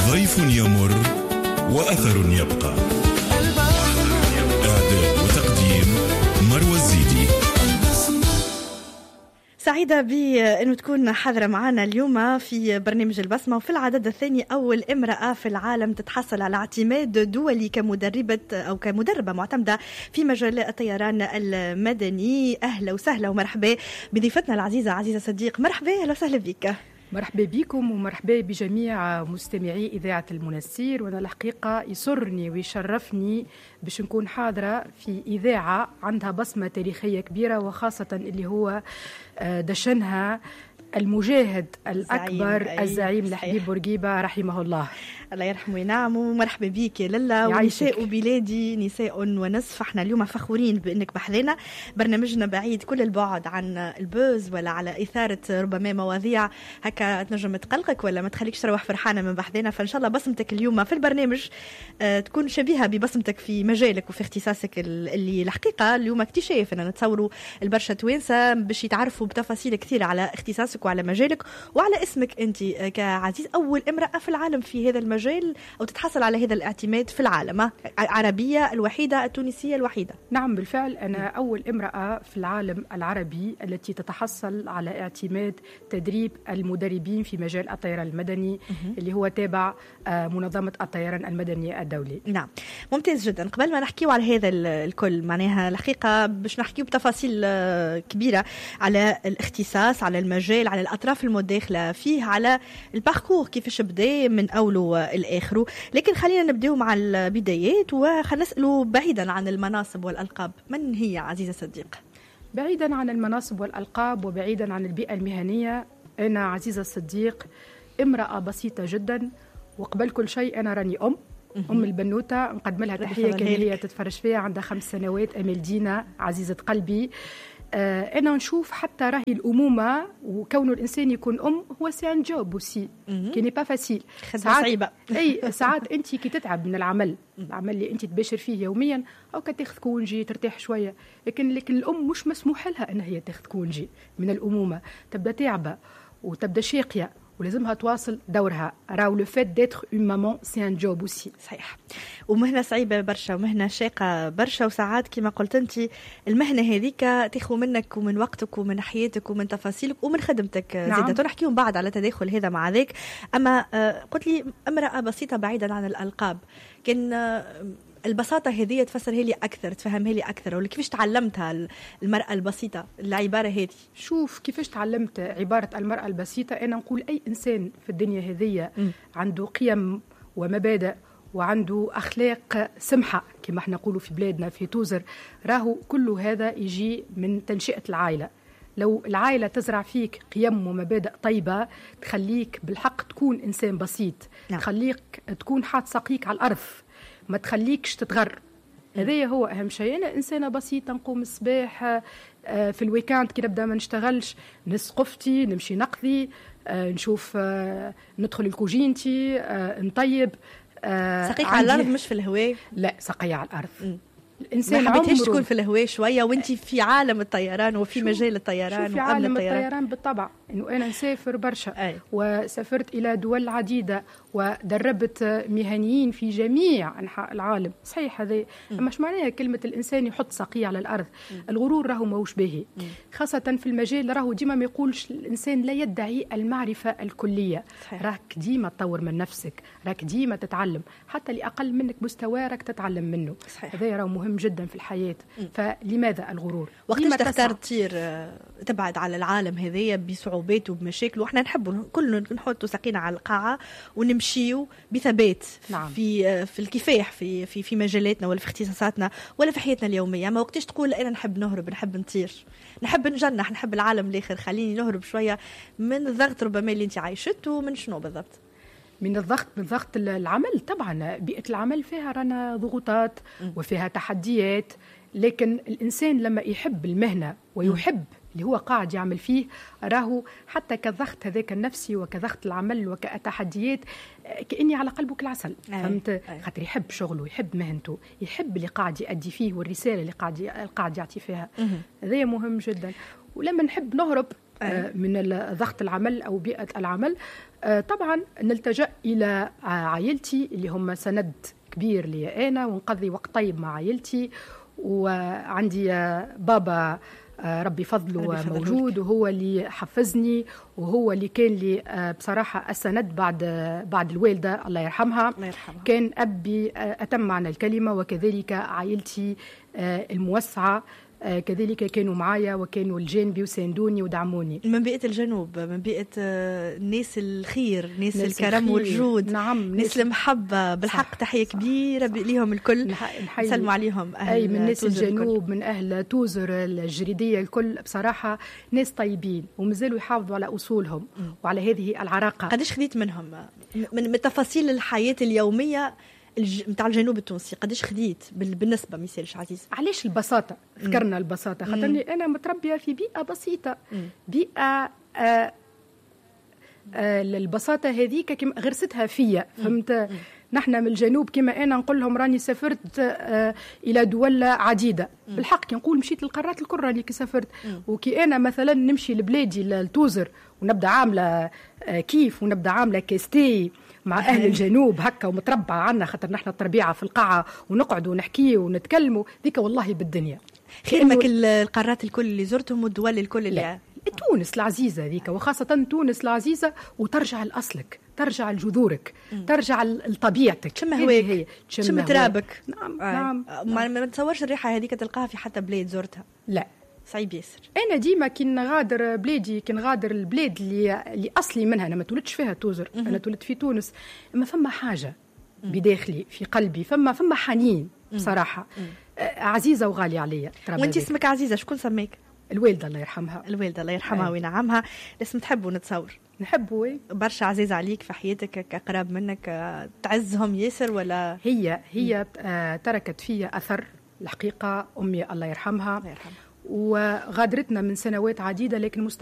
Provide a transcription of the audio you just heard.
ضيف يمر وأثر يبقى. إعداد وتقديم مروى الزيدي. سعيدة بأنه تكون حاضرة معنا اليوم في برنامج البصمة، وفي العدد الثاني أول امرأة في العالم تتحصل على اعتماد دولي كمدربة أو كمدربة معتمدة في مجال الطيران المدني. أهلا وسهلا ومرحبا بضيفتنا العزيزة عزيزة صديق. مرحبا، أهلا وسهلا بك. مرحبا بكم ومرحبا بجميع مستمعي إذاعة المنسير. وأنا الحقيقة يسرني ويشرفني باش نكون حاضرة في إذاعة عندها بصمة تاريخية كبيرة، وخاصة اللي هو دشنها المجاهد الأكبر الزعيم لحبيب بورقيبة رحمه الله. الله يرحمه وينعمه. مرحبا بك يا للا. ونساء بلادي نساء ونصف، احنا اليوم فخورين بأنك بحذنا. برنامجنا بعيد كل البعد عن البوز ولا على إثارة ربما مواضيع هكا تنجم تقلقك ولا ما تخليكش تروح فرحانة من بحذنا. فإن شاء الله بصمتك اليوم في البرنامج تكون شبيهة ببصمتك في مجالك وفي اختصاصك اللي الحقيقة اليوم اكتشاف أننا نتصوروا البرشا توانسة باش يتعرفوا بتفاصيل كثيرة على اختصاصك وعلى مجالك وعلى اسمك أنت كعزيز. أول امرأة في العالم في هذا المجال أو تتحصل على هذا الاعتماد في العالم، العربية الوحيدة التونسية الوحيدة. نعم بالفعل، أنا أول امرأة في العالم العربي التي تتحصل على اعتماد تدريب المدربين في مجال الطيران المدني اللي هو تابع منظمة الطيران المدني الدولي. نعم ممتاز جدا. قبل ما نحكيو على هذا الكل معناها الحقيقة باش نحكيو بتفاصيل كبيرة على الاختصاص، على المجال، على الأطراف المداخلة فيه، على الباركور كيفاش بدا من أوله الآخر. لكن خلينا نبدأ مع البدايات وخلينا نسأله بعيدا عن المناصب والألقاب. من هي عزيزة صديق؟ بعيدا عن المناصب والألقاب وبعيدا عن البيئة المهنية، أنا عزيزة صديق امرأة بسيطة جدا، وقبل كل شيء أنا راني أم البنوتة. نقدم لها تحية كان هي تتفرج فيها، عندها 5 سنوات، أمل دينا عزيزة قلبي. أنا نشوف حتى راهي الأمومة وكون الإنسان يكون هو سي ان جوب وسي كي ني با فاسيل، صعيبة. أي ساعات أنت كي تتعب من العمل اللي أنت تباشر فيه يوميا، أو كتاخذ كونجي ترتاح شوية، لكن الأم مش مسموح لها أنها هي تاخذ كونجي من الأمومة، تبدأ تعبة وتبدأ شاقية ولازمها تواصل دورها. راو لو فيت ديتر اون مامون سي ان جوب اوسي. صحيح، ومهنه صعيبه برشا ومهنه شاقه برشا، وساعات كما قلت انت المهنه هذيك تاخذ منك ومن وقتك ومن حياتك ومن تفاصيلك ومن خدمتك. نعم. زيدا نحكيهم بعد على تداخل هذا مع ذاك. اما قلت لي امراه بسيطه بعيدا عن الالقاب، كان البساطة هذه تفسرها لي أكثر، تفهمها لي أكثر، ولا كيفاش تعلمتها المرأة البسيطة العبارة هذه؟ شوف كيفاش تعلمت عبارة المرأة البسيطة. أنا نقول أي إنسان في الدنيا هذه عنده قيم ومبادئ وعنده أخلاق سمحة كما احنا نقولوا في بلادنا في توزر، راهو كل هذا يجي من تنشئة العائلة. لو العائلة تزرع فيك قيم ومبادئ طيبة تخليك بالحق تكون إنسان بسيط. نعم. تخليك تكون حاط ساقيك على الأرض، ما تخليكش تتغر. هذا هو أهم شيء. أنا إنسانة بسيطة، نقوم الصباح في الويكاند كي نبدأ ما نشتغلش نسقفتي نمشي نقضي، نشوف ندخل الكوجينتي نطيب. سقيك على الأرض مش في الهواء؟ لا، سقية على الأرض. الإنسان ما حبيتهاش تكون في الهواء شوية وانت في عالم الطيران وفي مجال الطيران في عالم الطيران بالطبع. إنه أنا نسافر برشا وسافرت إلى دول عديدة ودربت مهنيين في جميع أنحاء العالم. صحيح هذا، أما شو معناها كلمة الإنسان يحط ساقية على الأرض؟ الغرور راهو موش باهي، خاصة في المجال راهو ديما ما يقولش الإنسان لا يدعي المعرفة الكلية. راك ديما تطور من نفسك، راك ديما تتعلم، حتى لأقل منك مستوى راك تتعلم منه. هذا راهو مهم جدا في الحياة. فلماذا الغرور؟ وقتاش تختار تطير تبعد على العالم هذايا بصعوباته وبمشاكله؟ وإحنا نحب كلنا نحطوا ساقينا على القاعة ونمشيو بثبات. نعم. في الكفاح في مجالاتنا ولا في اختصاصاتنا ولا في حياتنا اليومية. ما وقتاش تقول أنا نحب نهرب، نحب نطير، نحب نجنح، نحب العالم الآخر، خليني نهرب شوية من الضغط ربما اللي انت عايشته. من شنو بالضبط؟ من ضغط العمل. طبعا بيئة العمل فيها رانا ضغوطات وفيها تحديات، لكن الإنسان لما يحب المهنة ويحب اللي هو قاعد يعمل فيه، راهو حتى كضغط هذاك النفسي وكضغط العمل وكتحديات كأني على قلبك العسل. فهمت؟ خاطر يحب شغله، يحب مهنته، يحب اللي قاعد يأدي فيه والرسالة اللي قاعد يعطي فيها. هذا مهم جدا. ولما نحب نهرب من ضغط العمل أو بيئة العمل. طبعا نلتجأ إلى عائلتي اللي هم سند كبير لي أنا، ونقضي وقت طيب مع عائلتي. وعندي بابا ربي فضله موجود، وهو اللي حفزني، وهو اللي كان لي بصراحة السند بعد الوالدة الله يرحمها. كان أبي أتم معنى الكلمة، وكذلك عائلتي الموسعة كذلك كانوا معايا وكانوا الجانبي وساندوني ودعموني. من بيئة الجنوب، من بيئة ناس الخير، ناس الكرم والجود، نعم، ناس المحبة بالحق. تحية كبيرة ليهم الكل، نسلموا عليهم. أي من ناس الجنوب، من أهل توزر الجريدية الكل، بصراحة ناس طيبين ومازالوا يحافظوا على أصولهم وعلى هذه العراقة. قديش خديت منهم من تفاصيل الحياة اليومية متاع الجنوب التونسي؟ قديش خديت بالنسبه ما يسالش عزيز؟ علاش البساطه؟ ذكرنا البساطه خاطرني انا متربيه في بيئه بسيطه، بيئه البساطه هذيك كما غرستها فيا، فهمت؟ نحن من الجنوب كما انا نقول لهم راني سافرت الى دول عديده، بالحق كي نقول مشيت للقارات الكل راني كي سافرت. وكي انا مثلا نمشي لبلادي لتوزر ونبدا عامله كيف، ونبدا عامله كاستي مع أهل الجنوب هكا ومتربعة عنا، خاطر نحن التربيعة في القاعة ونقعد ونحكي ونتكلموا ذيك والله بالدنيا. خيرمك القارات الكل اللي زرتهم والدول الكل اللي تونس العزيزة ذيك، وخاصة تونس العزيزة، وترجع لأصلك، ترجع لجذورك، ترجع لطبيعتك، تشم هواك، تشم ترابك. نعم. ما نتصورش الريحة هذيك تلقاها في حتى بلاد زرتها. لا صعيب ياسر. انا ديما كي نغادر بلادي، كي نغادر البلاد اللي اصلي منها، انا ما تولدتش فيها توزر، انا تولدت في تونس، اما فما حاجه بداخلي في قلبي، فما حنين بصراحه عزيزه وغاليه عليا. وانت اسمك عزيزه، شكون سماك؟ الوالده الله يرحمها. الوالده الله يرحمها وينعمها. لازم تحبوا، نتصور نحبوا برشا عزيز عليك في حياتك، كقراب منك، تعزهم ياسر ولا؟ هي تركت فيا اثر الحقيقه، امي الله يرحمها، وغادرتنا من سنوات عديده، لكن